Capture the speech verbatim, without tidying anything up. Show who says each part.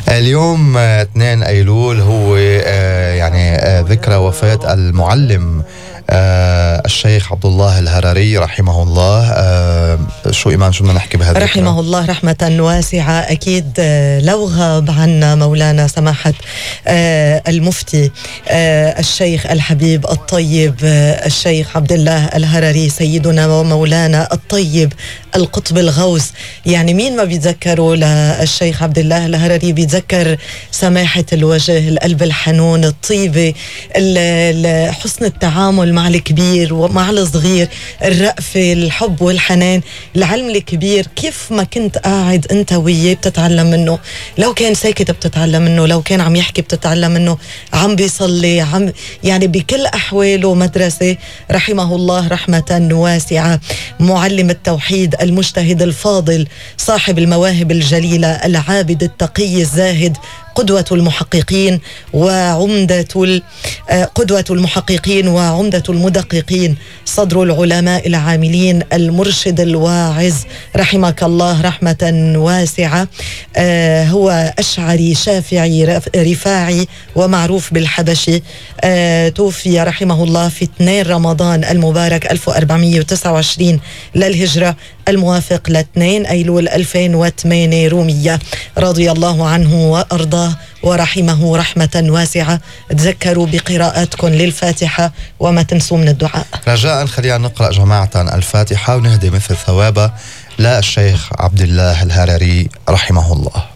Speaker 1: اليوم اثنين أيلول هو يعني ذكرى وفاة المعلم الشيخ عبد الله الهرري رحمه الله. شو إيمان شو بدنا نحكي بهذا
Speaker 2: رحمه الله رحمة واسعة. أكيد لو غاب عنا مولانا سماحة المفتي الشيخ الحبيب الطيب الشيخ عبد الله الهرري سيدنا ومولانا الطيب القطب الغوث، يعني مين ما بيتذكروا للشيخ عبد الله الهرري بيتذكر سماحة الوجه، القلب الحنون، الطيبة، حسن التعامل مع الكبير ومع الصغير، الرأفة، الحب والحنان، العلم الكبير. كيف ما كنت قاعد انت وياه بتتعلم منه، لو كان ساكت بتتعلم منه، لو كان عم يحكي بتتعلم منه، عم بيصلي، عم يعني بكل أحواله مدرسة. رحمه الله رحمة واسعة. معلم التوحيد، المجتهد الفاضل، صاحب المواهب الجليلة، العابد التقي الزاهد، قدوة المحققين وعمدة قدوة المحققين وعمدة المدققين، صدر العلماء العاملين، المرشد الواعظ. رحمك الله رحمة واسعة. آه هو أشعري شافعي رفاعي ومعروف بالحبشي. آه توفي رحمه الله في اثنين رمضان المبارك ألف وأربعمائة وتسعة وعشرين للهجرة، الموافق لاثنين أيلول ألفين وثمانية رومية. رضي الله عنه وأرضاه ورحمه رحمة واسعة. تذكروا بقراءاتكم للفاتحة وما تنسوا من الدعاء.
Speaker 1: رجاء خلينا نقرأ جماعة الفاتحة ونهدي مثل ثوابها للشيخ عبد الله الهرري رحمه الله.